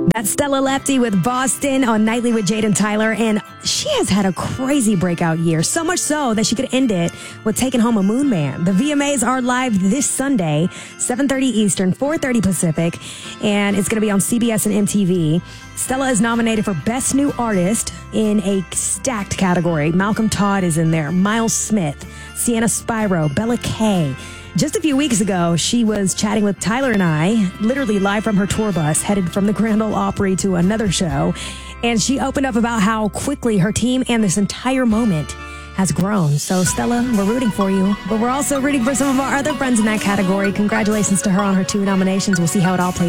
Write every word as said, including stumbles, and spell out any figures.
That's Stella Lefty with Boston on Nightly with Jade and Tyler. And she has had a crazy breakout year. So much so that she could end it with taking home a Moon Man. The V M As are live this Sunday, seven thirty Eastern, four thirty Pacific. And it's going to be on C B S and M T V. Stella is nominated for Best New Artist in a stacked category. Malcolm Todd is in there. Miles Smith, Sienna Spyro, Bella Kay. Just a few weeks ago, she was chatting with Tyler and I, literally live from her tour bus, headed from the Grand Ole Opry to another show. And she opened up about how quickly her team and this entire moment has grown. So, Stella, we're rooting for you. But we're also rooting for some of our other friends in that category. Congratulations to her on her two nominations. We'll see how it all plays